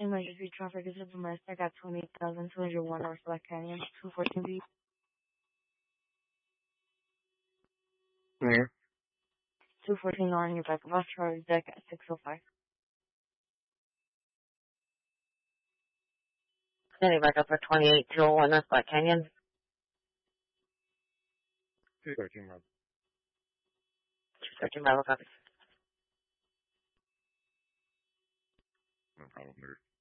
emergency traffic is a domestic at 28,201 North Black Canyon, 214B. Where? 214 on your back of us, charge deck at 605. Standing back up for 28201 North Black Canyon. 213 miles. 213 Bravo, copy. No problem, dude.